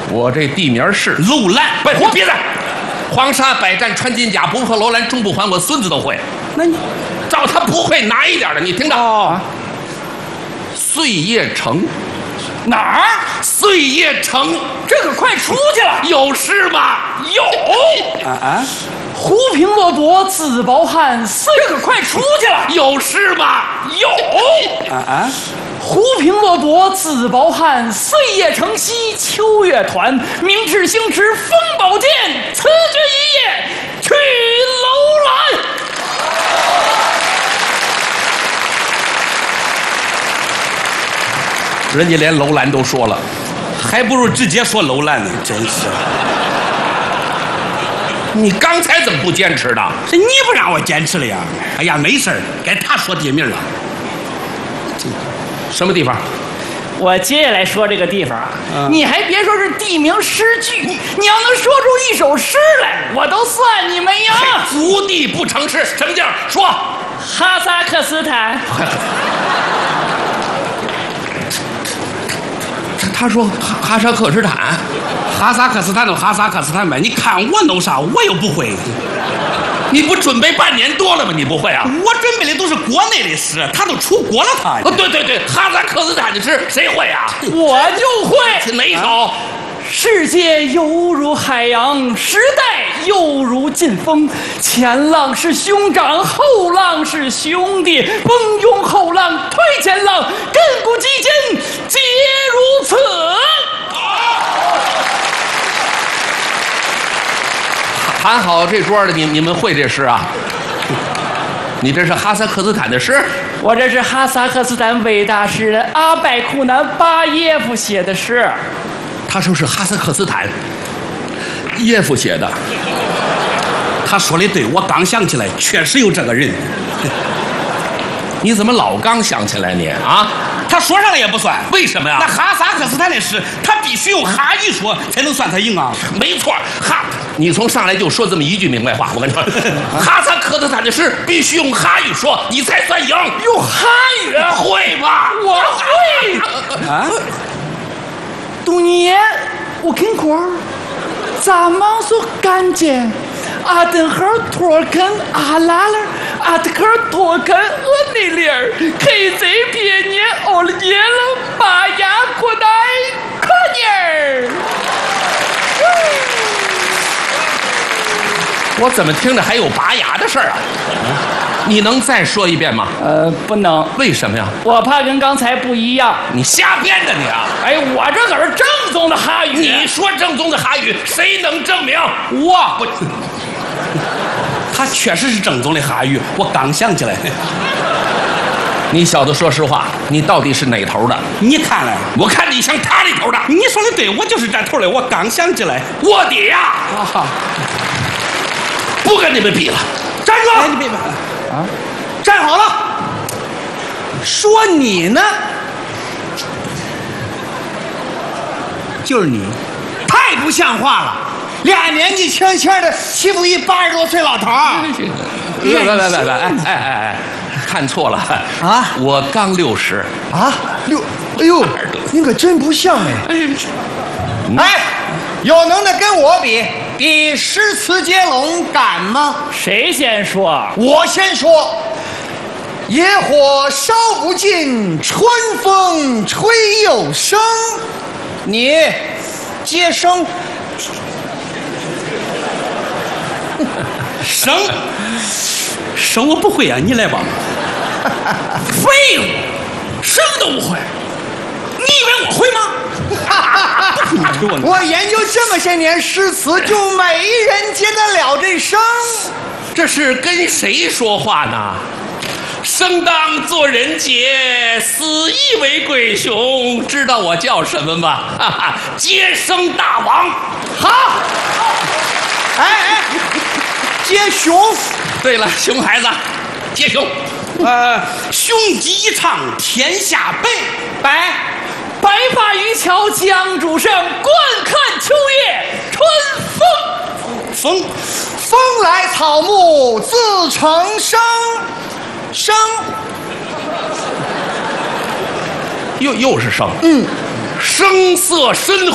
我这地名是楼兰。 不，你别来。黄沙百战穿金甲，不破楼兰终不还。我孙子都会。 那你照他不会难一点的，你听着。 哦， 碎叶城， 哪儿？ 碎叶城， 这个快出去了。 有是吗？有。 胡平洛多自饱汉，这个快出去了。 有是吗？有。 胡平洛多自饱汉，岁月城西秋月团。明智星驰风宝剑，此决一夜去楼兰。 人家连楼兰都说了， 还不如直接说楼兰呢，真是。 你刚才怎么不坚持的？ 是你不让我坚持了呀！哎呀，没事儿，该他说地名了。 什么地方？ 我接下来说这个地方啊，你还别说是地名诗句，你要能说出一首诗来，我都算你没赢。 伏地不成诗，什么地儿？说。 哈萨克斯坦。 他说哈萨克斯坦， 哈萨克斯坦就哈萨克斯坦呗，你看我弄啥，我又不会。 你不准备半年多了吗？你不会啊？ 我准备的都是国内的诗，他都出国了他。 哦，对对对，哈萨克斯坦的诗谁会啊？ 我就会。 哪一首？ 世界犹如海洋，时代犹如劲风。前浪是兄长，后浪是兄弟，蜂拥后浪推前浪，亘古基间皆如此。 喊好这桌的你们会这诗啊？你这是哈萨克斯坦的诗？ 我这是哈萨克斯坦伟大诗人阿拜库南巴耶夫写的诗。 他说是哈萨克斯坦耶夫写的。 他说的对，我刚想起来，确实有这个人。 你怎么老刚想起来你啊？ 他说上了也不算， 为什么呀？ 那哈萨克斯坦的诗，他必须用哈语说才能算他赢啊。 没错，你从上来就说这么一句明白话，我跟你说，哈萨克斯坦的诗必须用哈语说，你才算赢。 用哈语会吗？ 我会。 啊， 多年我跟过，咱们说干净。阿登哈托根阿拉勒阿德克托根我那里儿黑贼别年欧了年了巴牙过来可尼儿。 我怎么听着还有拔牙的事儿啊？你能再说一遍吗？ 不能。 为什么呀？ 我怕跟刚才不一样。 你瞎编的你啊！ 哎，我这可是正宗的哈语。 你说正宗的哈语，谁能证明？ 我不。他确实是正宗的哈语，我刚想起来。 你小子说实话，你到底是哪头的？ 你看来， 我看你像他那头的。 你说的对，我就是这头的，我刚想起来。 卧底呀！不跟你们比了，站住！ 哎，你别啊，站好了。说你呢，就是你，太不像话了。俩年纪轻轻的欺负一80多岁老头儿。 别，哎，看错了啊！ 我刚60 啊，6，哎呦，您可真不像哎！哎，有能耐跟我比诗词接龙敢吗？ 谁先说？ 我先说。野火烧不尽，春风吹又生。你接生。 生我不会啊，你来吧。 废物，生都不会，你以为我会吗？ 我研究这么些年诗词，就没人接得了这生。 这是跟谁说话呢？生当作人杰，死亦为贵雄。知道我叫什么吗？哈哈，接生大王。 好，哎，接熊。 对了，熊孩子，接熊。 雄鸡一唱天下白， 白发渔樵江渚上，观看秋叶春风。 风来草木自成声， 又是生，声色深